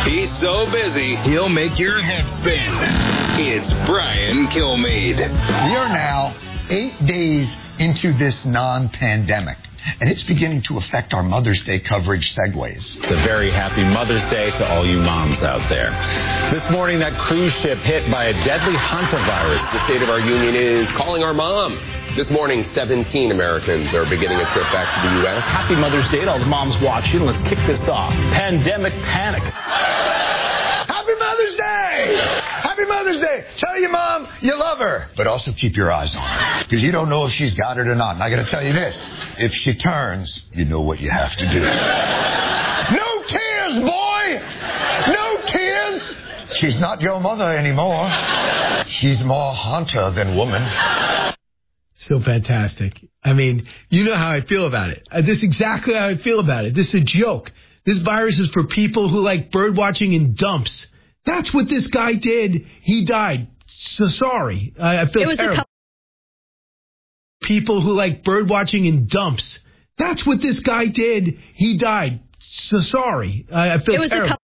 He's so busy, he'll make your head spin. It's Brian Kilmeade. We are now 8 days into this non-pandemic, and it's beginning to affect our Mother's Day coverage segues. It's a very happy Mother's Day to all you moms out there. This morning, that cruise ship hit by a deadly hantavirus. The State of our Union is calling our mom. This morning, 17 Americans are beginning a trip back to the U.S. Happy Mother's Day to all the moms watching. Let's kick this off. Pandemic panic. Happy Mother's Day! Happy Mother's Day! Tell your mom you love her, but also keep your eyes on her, because you don't know if she's got it or not. And I got to tell you this, if she turns, you know what you have to do. No tears, boy! No tears! She's not your mother anymore. She's more hunter than woman. So fantastic. I mean, you know how I feel about it. This is exactly how I feel about it. This is a joke. This virus is for people who like bird watching in dumps. That's what this guy did. He died. So sorry. I feel terrible. People who like bird watching in dumps. That's what this guy did. He died. So sorry. I feel terrible.